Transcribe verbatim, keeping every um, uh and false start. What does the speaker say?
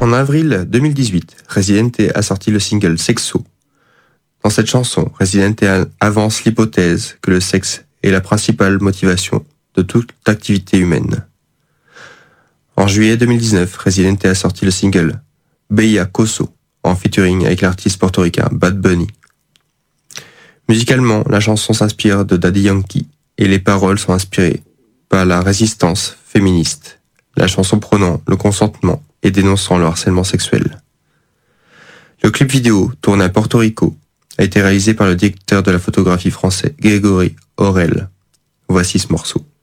En avril deux mille dix-huit, Residente a sorti le single Sexo. Dans cette chanson, Residente avance l'hypothèse que le sexe est la principale motivation de toute activité humaine. En juillet deux mille dix-neuf, Residente a sorti le single Beia Coso en featuring avec l'artiste portoricain Bad Bunny. Musicalement, la chanson s'inspire de Daddy Yankee et les paroles sont inspirées par la résistance féministe, la chanson prônant le consentement et dénonçant le harcèlement sexuel. Le clip vidéo, tourné à Porto Rico, a été réalisé par le directeur de la photographie français Grégory Aurel. Voici ce morceau.